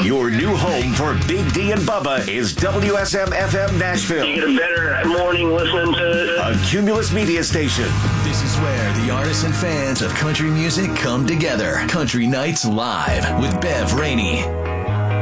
Your new home for Big D and Bubba is WSM-FM Nashville. You get a better morning listening to a Cumulus media station. This is where the artists and fans of country music come together. Country Nights Live with Bev Rainey.